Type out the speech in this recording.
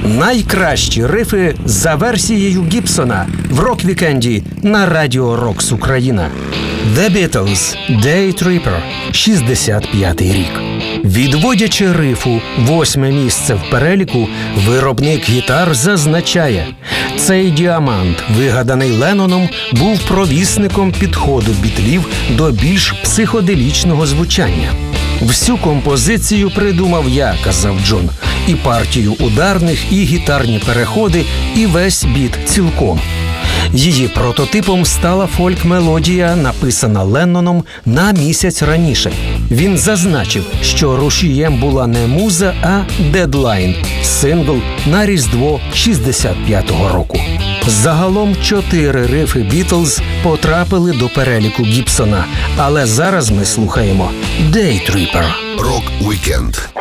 Найкращі рифи за версією Гібсона в рок-вікенді на Радіо Рокс Україна. The Beatles, Day Tripper, 65-й рік. Відводячи рифу 8-ме місце в переліку, виробник гітар зазначає: цей діамант, вигаданий Ленноном, був провісником підходу бітлів до більш психоделічного звучання. «Всю композицію придумав я», – казав Джон, – «і партію ударних, і гітарні переходи, і весь біт цілком». Її прототипом стала фольк-мелодія, написана Ленноном на місяць раніше. Він зазначив, що рушієм була не муза, а «Дедлайн» – сингл на Різдво 65-го року. Загалом 4 рифи «Бітлз» потрапили до переліку Гібсона, але зараз ми слухаємо «Day Tripper». Рок-вікенд.